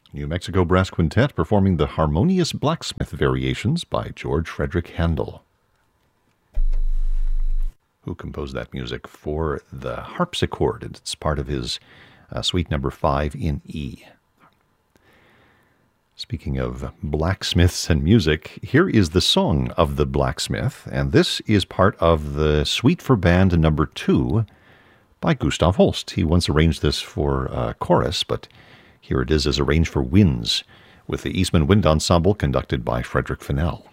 New Mexico Brass Quintet performing the Harmonious Blacksmith Variations by George Frederick Handel, who composed that music for the harpsichord. It's part of his Suite Number 5 in E. Speaking of blacksmiths and music, here is the Song of the Blacksmith, and this is part of the Suite for Band Number 2 by Gustav Holst. He once arranged this for chorus, but here it is as arranged for winds, with the Eastman Wind Ensemble conducted by Frederick Fennell.